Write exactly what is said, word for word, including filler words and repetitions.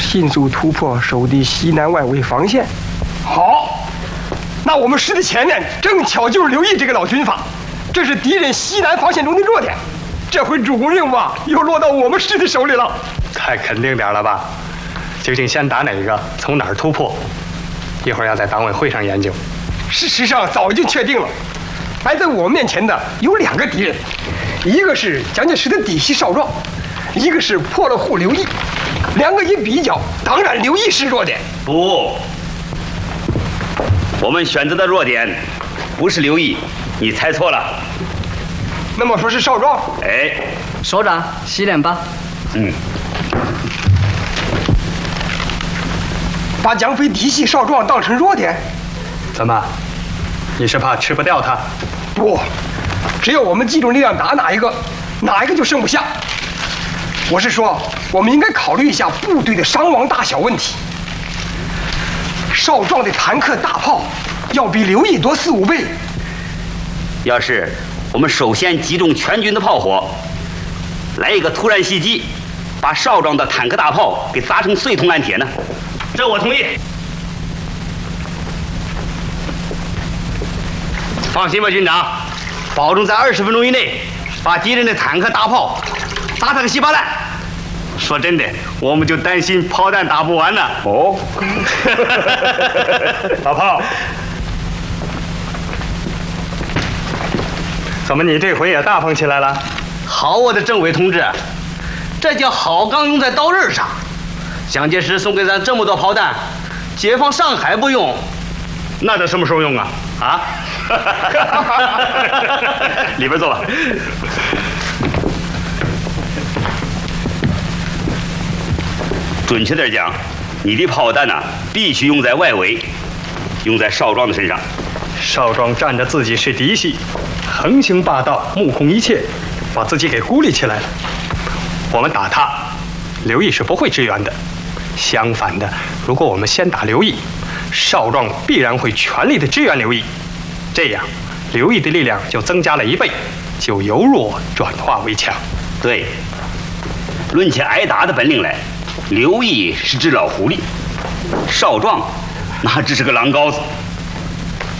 迅速突破守敌西南外围防线。好，那我们师的前面正巧就是刘毅这个老军阀，这是敌人西南防线中的弱点。这回主攻任务啊，又落到我们师的手里了。 太肯定点了吧？究竟先打哪个？从哪儿突破？一会儿要在党委会上研究。 事实上早已经确定了，摆在我们面前的有两个敌人，一个是蒋介石的嫡系少壮，一个是破了户刘毅。两个一比较，当然刘毅是弱点。 不，我们选择的弱点不是刘毅，你猜错了。 那么说是少壮？ 哎， 首长洗脸吧。 嗯。 把蒋匪嫡系少壮当成弱点？ 怎么？你是怕吃不掉他？ 不，只要我们集中力量打哪一个，哪一个就剩不下。我是说，我们应该考虑一下部队的伤亡大小问题。少壮的坦克大炮要比刘毅多四五倍。 要是我们首先集中全军的炮火，来一个突然袭击，把少壮的坦克大炮给砸成碎铜烂铁呢？这我同意。放心吧，军长，保证在二十分钟以内把敌人的坦克大炮砸他个稀巴烂。说真的，我们就担心炮弹打不完呢。 哦，老炮，怎么你这回也大方起来了？ 好，我的政委同志，这叫好钢用在刀刃上。蒋介石送给咱这么多炮弹，解放上海不用，那得什么时候用啊？啊？里边坐吧。准确点讲，你的炮弹呢、啊，必须用在外围，用在少壮的身上。 少壮仗着自己是嫡系，横行霸道，目空一切，把自己给孤立起来了。我们打他，刘毅是不会支援的。相反的，如果我们先打刘毅，少壮必然会全力的支援刘毅，这样刘毅的力量就增加了一倍，就由弱转化为强。 对，论起挨打的本领来，刘毅是只老狐狸，少壮那只是个狼羔子。